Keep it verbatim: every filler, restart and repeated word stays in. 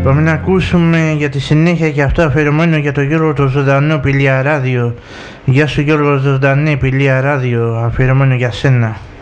Πάμε να ακούσουμε για τη συνέχεια και αυτό αφιερωμένο για το Γιώργο το Ζωντανό Πηλία Ράδιο. Γεια σου Γιώργο Ζωντανέ Πηλία Ράδιο, αφιερωμένο για σένα.